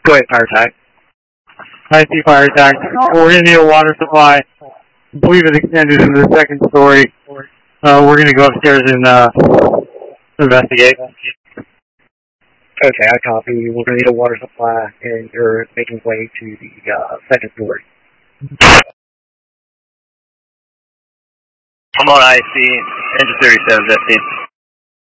Go ahead, fire attack. I see fire attack. We're going to need a water supply. I believe it's extended into the second story. We're going to go upstairs and investigate. Okay, I copy. We're going to need a water supply, and you're making way to the second story. I'm on IC, engine 37, 15.